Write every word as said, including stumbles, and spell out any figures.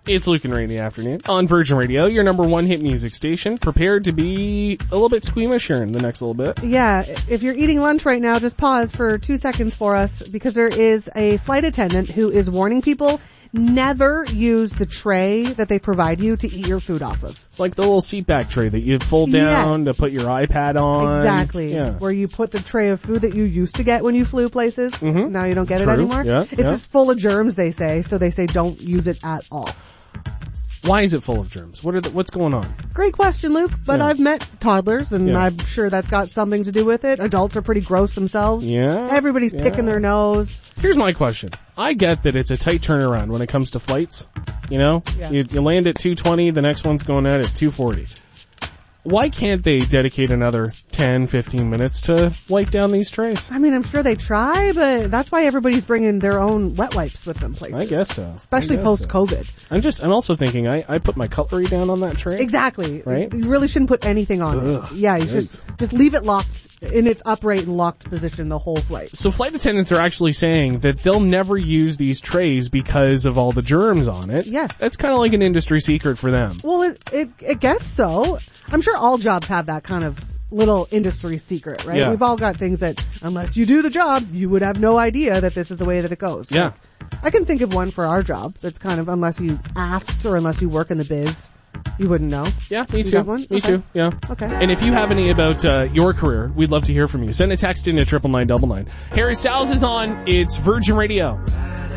It's Luke and Ray in the afternoon on Virgin Radio, your number one hit music station, prepared to be a little bit squeamish here in the next little bit. Yeah, if you're eating lunch right now, just pause for two seconds for us, because there is a flight attendant who is warning people never use the tray that they provide you to eat your food off of. Like the little seat back tray that you fold down Yes. to put your iPad on. Exactly. Yeah. Where you put the tray of food that you used to get when you flew places. Mm-hmm. Now you don't get True. it anymore. Yeah, it's yeah. just full of germs, they say, so they say don't use it at all. Why is it full of germs? What are the, what's going on? Great question, Luke, but Yeah. I've met toddlers, and Yeah. I'm sure that's got something to do with it. Adults are pretty gross themselves. Yeah. Everybody's Yeah. picking their nose. Here's my question. I get that it's a tight turnaround when it comes to flights. You know? Yeah. You, you land at two twenty, the next one's going out at two forty. Why can't they dedicate another ten, fifteen minutes to wipe down these trays? I mean, I'm sure they try, but that's why everybody's bringing their own wet wipes with them places. I guess so. Especially I guess so. post-COVID. I'm just, I'm also thinking I, I put my cutlery down on that tray. Exactly. Right? You really shouldn't put anything on Ugh, it. Yeah, you should yikes. just leave it locked in its upright and locked position the whole flight. So flight attendants are actually saying that they'll never use these trays because of all the germs on it. Yes. That's kind of like an industry secret for them. Well, it, it, I guess so. I'm sure all jobs have that kind of little industry secret, right? Yeah. We've all got things that, unless you do the job, you would have no idea that this is the way that it goes. Yeah. Like, I can think of one for our job that's kind of, unless you asked or unless you work in the biz, you wouldn't know. Yeah, me You too. got one? Me Okay. too. Yeah. Okay. And if you have any about uh, your career, we'd love to hear from you. Send a text in to triple nine double nine. Harry Styles is on. It's Virgin Radio.